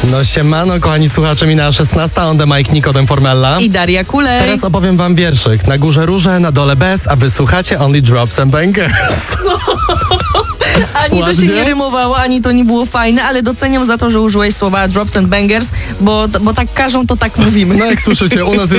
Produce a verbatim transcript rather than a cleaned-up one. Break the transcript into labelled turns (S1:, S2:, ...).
S1: No siemano, kochani słuchacze, minęła szesnasta, on the mic, Nikodem Formella.
S2: I Daria Kulej.
S1: Teraz opowiem wam wierszyk. Na górze róże, na dole bez, a wy słuchacie Only Drops and Bangers.
S2: Ani to się
S1: Ładnie?
S2: nie rymowało, ani to nie było fajne, ale doceniam za to, że użyłeś słowa drops and bangers, bo, bo tak każą, to tak mówimy.
S1: No jak słyszycie, u nas jest